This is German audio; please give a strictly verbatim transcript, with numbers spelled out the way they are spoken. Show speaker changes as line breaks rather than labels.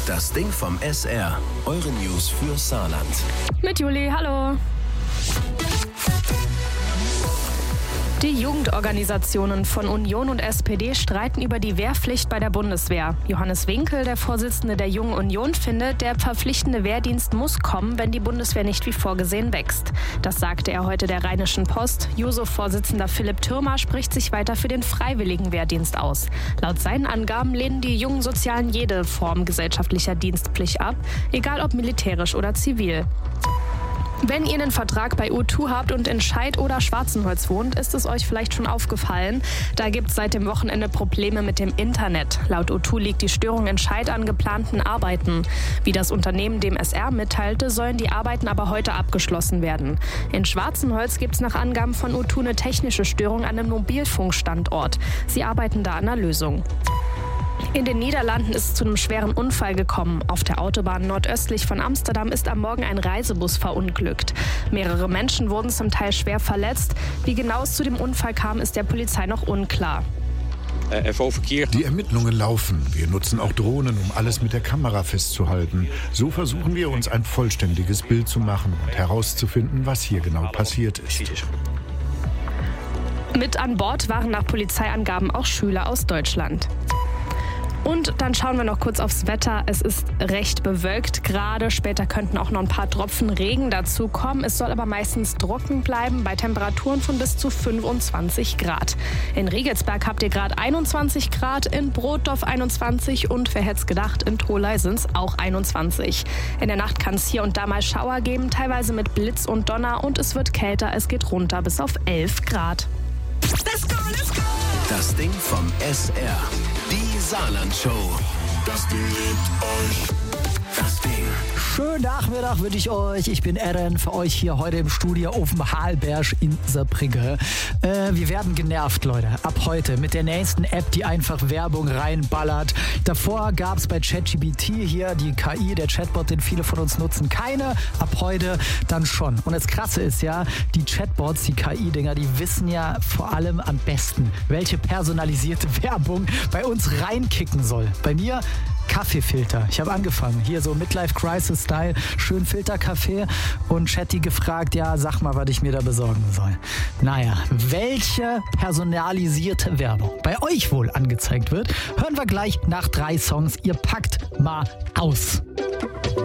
Das Ding vom S R. Eure News für Saarland.
Mit Juli, hallo. Die Jugendorganisationen von Union und S P D streiten über die Wehrpflicht bei der Bundeswehr. Johannes Winkel, der Vorsitzende der Jungen Union, findet, der verpflichtende Wehrdienst muss kommen, wenn die Bundeswehr nicht wie vorgesehen wächst. Das sagte er heute der Rheinischen Post. Juso-Vorsitzender Philipp Thürmer spricht sich weiter für den freiwilligen Wehrdienst aus. Laut seinen Angaben lehnen die jungen Sozialen jede Form gesellschaftlicher Dienstpflicht ab, egal ob militärisch oder zivil. Wenn ihr einen Vertrag bei O zwei habt und in Scheid oder Schwarzenholz wohnt, ist es euch vielleicht schon aufgefallen. Da gibt es seit dem Wochenende Probleme mit dem Internet. Laut O zwei liegt die Störung in Scheid an geplanten Arbeiten. Wie das Unternehmen dem S R mitteilte, sollen die Arbeiten aber heute abgeschlossen werden. In Schwarzenholz gibt es nach Angaben von O zwei eine technische Störung an einem Mobilfunkstandort. Sie arbeiten da an einer Lösung. In den Niederlanden ist es zu einem schweren Unfall gekommen. Auf der Autobahn nordöstlich von Amsterdam ist am Morgen ein Reisebus verunglückt. Mehrere Menschen wurden zum Teil schwer verletzt. Wie genau es zu dem Unfall kam, ist der Polizei noch unklar.
Die Ermittlungen laufen. Wir nutzen auch Drohnen, um alles mit der Kamera festzuhalten. So versuchen wir, uns ein vollständiges Bild zu machen und herauszufinden, was hier genau passiert ist.
Mit an Bord waren nach Polizeiangaben auch Schüler aus Deutschland. Und dann schauen wir noch kurz aufs Wetter. Es ist recht bewölkt gerade. Später könnten auch noch ein paar Tropfen Regen dazu kommen. Es soll aber meistens trocken bleiben bei Temperaturen von bis zu fünfundzwanzig Grad. In Regelsberg habt ihr gerade einundzwanzig Grad, in Brotdorf einundzwanzig und wer hätte es gedacht, in Tholey sind es auch einundzwanzig. In der Nacht kann es hier und da mal Schauer geben, teilweise mit Blitz und Donner und es wird kälter. Es geht runter bis auf elf Grad.
Let's go, let's go! Das Ding vom S R. Die Saarland-Show. Das Ding liebt euch. Das Ding.
Schönen Nachmittag wünsche ich euch. Ich bin Eren, für euch hier heute im Studio auf dem Haalberg in Saarbrücken. Äh, wir werden genervt, Leute. Ab heute mit der nächsten App, die einfach Werbung reinballert. Davor gab es bei ChatGPT hier die K I, der Chatbot, den viele von uns nutzen, keine. Ab heute dann schon. Und das Krasse ist ja, die Chatbots, die K I-Dinger, die wissen ja vor allem am besten, welche personalisierte Werbung bei uns reinkicken soll. Bei mir Kaffeefilter. Ich habe angefangen, hier so Midlife-Crisis-Style, schön Filterkaffee und Chatty gefragt, ja, sag mal, was ich mir da besorgen soll. Naja, welche personalisierte Werbung bei euch wohl angezeigt wird, hören wir gleich nach drei Songs. Ihr packt mal aus.